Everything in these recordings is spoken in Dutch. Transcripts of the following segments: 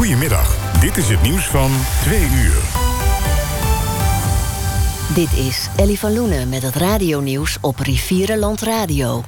Goedemiddag, dit is het nieuws van 2 uur. Dit is Ellie van Loenen met het radionieuws op Rivierenland Radio.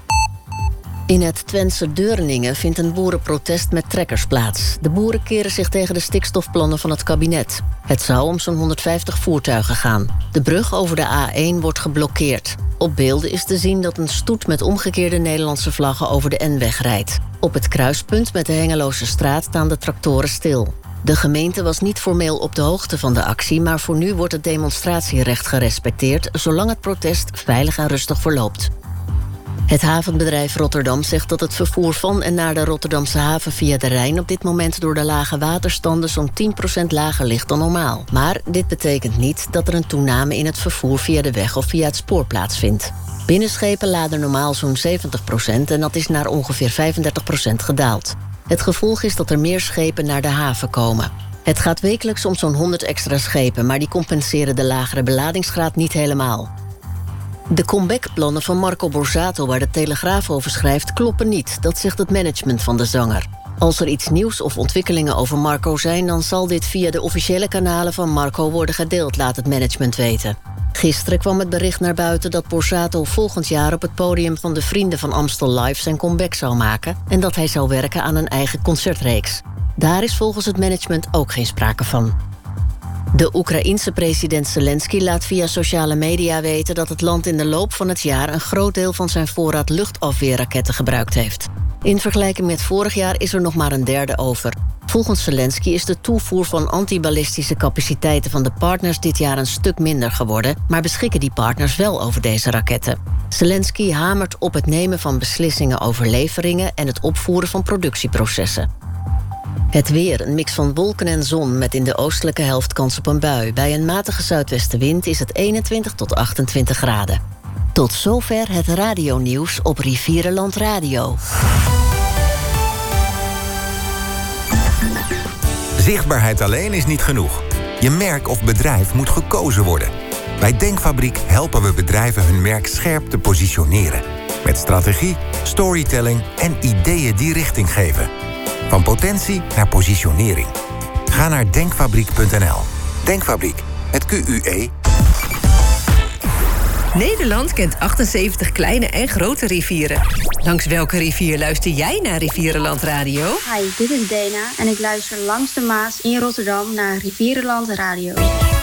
In het Twentse Deurningen vindt een boerenprotest met trekkers plaats. De boeren keren zich tegen de stikstofplannen van het kabinet. Het zou om zo'n 150 voertuigen gaan. De brug over de A1 wordt geblokkeerd. Op beelden is te zien dat een stoet met omgekeerde Nederlandse vlaggen over de N-weg rijdt. Op het kruispunt met de Hengeloze straat staan de tractoren stil. De gemeente was niet formeel op de hoogte van de actie, maar voor nu wordt het demonstratierecht gerespecteerd, zolang het protest veilig en rustig verloopt. Het havenbedrijf Rotterdam zegt dat het vervoer van en naar de Rotterdamse haven via de Rijn op dit moment door de lage waterstanden zo'n 10% lager ligt dan normaal. Maar dit betekent niet dat er een toename in het vervoer via de weg of via het spoor plaatsvindt. Binnenschepen laden normaal zo'n 70% en dat is naar ongeveer 35% gedaald. Het gevolg is dat er meer schepen naar de haven komen. Het gaat wekelijks om zo'n 100 extra schepen, maar die compenseren de lagere beladingsgraad niet helemaal. De comebackplannen van Marco Borsato, waar de Telegraaf over schrijft, kloppen niet. Dat zegt het management van de zanger. Als er iets nieuws of ontwikkelingen over Marco zijn, dan zal dit via de officiële kanalen van Marco worden gedeeld, laat het management weten. Gisteren kwam het bericht naar buiten dat Borsato volgend jaar op het podium van de Vrienden van Amstel Live zijn comeback zou maken en dat hij zou werken aan een eigen concertreeks. Daar is volgens het management ook geen sprake van. De Oekraïense president Zelensky laat via sociale media weten dat het land in de loop van het jaar een groot deel van zijn voorraad luchtafweerraketten gebruikt heeft. In vergelijking met vorig jaar is er nog maar een derde over. Volgens Zelensky is de toevoer van antiballistische capaciteiten van de partners dit jaar een stuk minder geworden, maar beschikken die partners wel over deze raketten. Zelensky hamert op het nemen van beslissingen over leveringen en het opvoeren van productieprocessen. Het weer, een mix van wolken en zon met in de oostelijke helft kans op een bui. Bij een matige zuidwestenwind is het 21 tot 28 graden. Tot zover het radionieuws op Rivierenland Radio. Zichtbaarheid alleen is niet genoeg. Je merk of bedrijf moet gekozen worden. Bij Denkfabriek helpen we bedrijven hun merk scherp te positioneren. Met strategie, storytelling en ideeën die richting geven. Van potentie naar positionering. Ga naar denkfabriek.nl. Denkfabriek, met QUE. Nederland kent 78 kleine en grote rivieren. Langs welke rivier luister jij naar Rivierenland Radio? Hi, dit is Dana en ik luister langs de Maas in Rotterdam naar Rivierenland Radio.